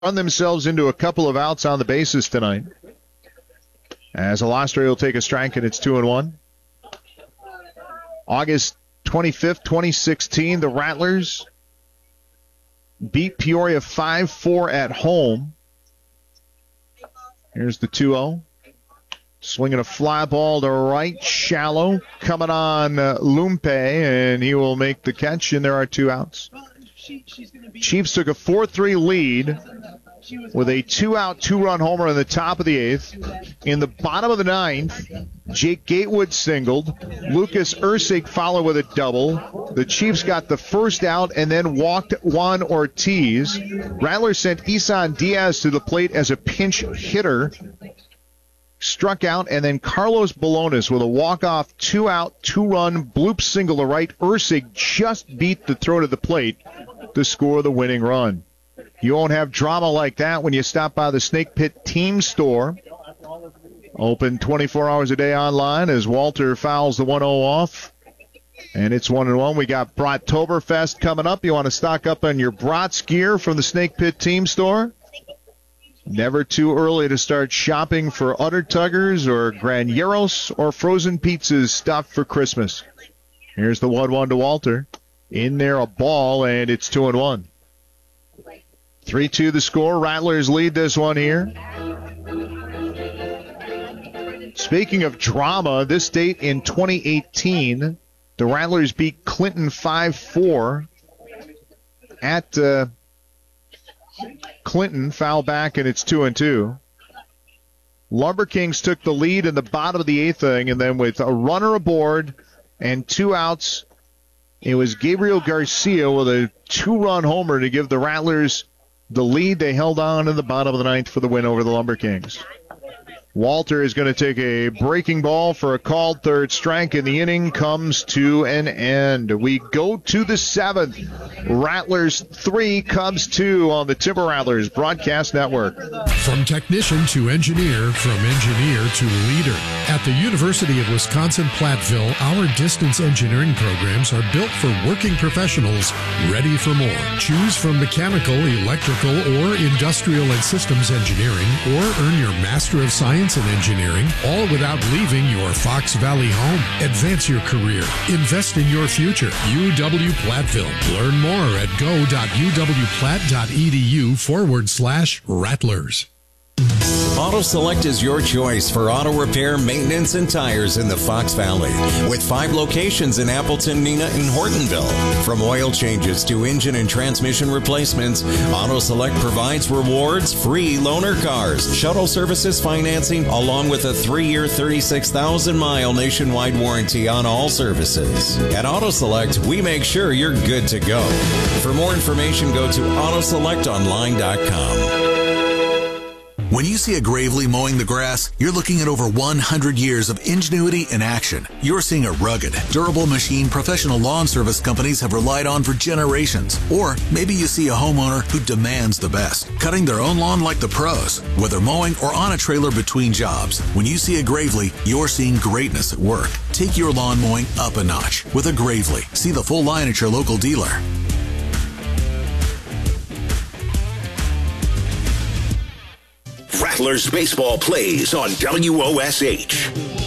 run themselves into a couple of outs on the bases tonight. As Alostre will take a strike, and it's 2-1. August 25th, 2016, the Rattlers beat Peoria 5-4 at home. Here's the 2-0. Swinging a fly ball to right, shallow. Coming on Lumpe, and he will make the catch, and there are 2 outs. Chiefs took a 4-3 lead with a 2-out, 2-run homer in the top of the 8th. In the bottom of the 9th, Jake Gatewood singled. Lucas Ursig followed with a double. The Chiefs got the first out and then walked Juan Ortiz. Rattlers sent Isan Diaz to the plate as a pinch hitter. Struck out, and then Carlos Balones with a walk-off 2-out, 2-run bloop single to right. Ursig just beat the throw to the plate to score the winning run. You won't have drama like that when you stop by the Snake Pit Team Store. Open 24 hours a day online as Walter fouls the 1-0 off. And it's 1-1. We got Brattoberfest coming up. You want to stock up on your Brats gear from the Snake Pit Team Store? Never too early to start shopping for Udder Tuggers or Granieros or frozen pizzas stuffed for Christmas. Here's the 1-1 to Walter. In there, a ball, and it's 2-1. 3-2 the score. Rattlers lead this one here. Speaking of drama, this date in 2018, the Rattlers beat Clinton 5-4 at Clinton. Foul back, and it's 2-2. Lumber Kings took the lead in the bottom of the 8th inning, and then with a runner aboard and 2 outs, it was Gabriel Garcia with a 2-run homer to give the Rattlers the lead. They held on in the bottom of the 9th for the win over the Lumber Kings. Walter is going to take a breaking ball for a called third strike, and the inning comes to an end. We go to the 7th. Rattlers 3, Cubs 2 on the Timber Rattlers Broadcast Network. From technician to engineer, from engineer to leader. At the University of Wisconsin-Platteville, our distance engineering programs are built for working professionals ready for more. Choose from mechanical, electrical, or industrial and systems engineering, or earn your Master of Science in Engineering, all without leaving your Fox Valley home. Advance your career. Invest in your future. UW-Platteville. Learn more at go.uwplatt.edu/Rattlers. Auto Select is your choice for auto repair, maintenance, and tires in the Fox Valley. With 5 locations in Appleton, Neenah, and Hortonville. From oil changes to engine and transmission replacements, Auto Select provides rewards, free loaner cars, shuttle services financing, along with a 3-year, 36,000-mile nationwide warranty on all services. At Auto Select, we make sure you're good to go. For more information, go to autoselectonline.com. When you see a Gravely mowing the grass, you're looking at over 100 years of ingenuity in action. You're seeing a rugged, durable machine professional lawn service companies have relied on for generations. Or maybe you see a homeowner who demands the best, cutting their own lawn like the pros, whether mowing or on a trailer between jobs. When you see a Gravely, you're seeing greatness at work. Take your lawn mowing up a notch with a Gravely. See the full line at your local dealer. Rattlers baseball plays on WOSH.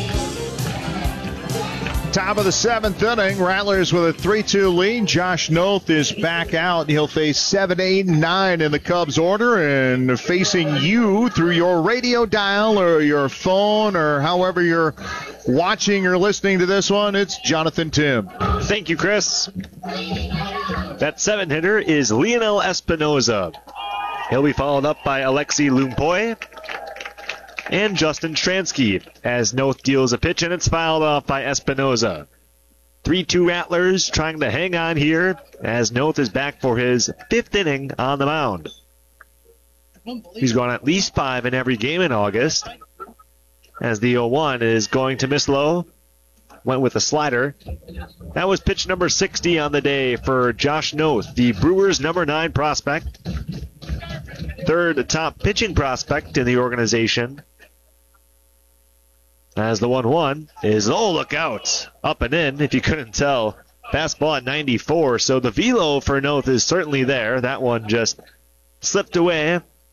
Top of the 7th inning, Rattlers with a 3-2 lead. Josh Noth is back out. He'll face 7, 8, and 9 in the Cubs order, and facing you through your radio dial or your phone or however you're watching or listening to this one, it's Jonathan Tim. Thank you, Chris. That 7-hitter is Lionel Espinoza. He'll be followed up by Alexi Lumpoy and Justin Stransky as Noth deals a pitch, and it's fouled off by Espinoza. 3-2 Rattlers trying to hang on here as Noth is back for his 5th inning on the mound. He's gone at least 5 in every game in August as the 0-1 is going to miss low. Went with a slider. That was pitch number 60 on the day for Josh Noth, the Brewers' number 9 prospect. 3rd top pitching prospect in the organization. As the 1-1 is, oh, look out, up and in, if you couldn't tell. Fastball at 94, so the velo for Noth is certainly there. That one just slipped away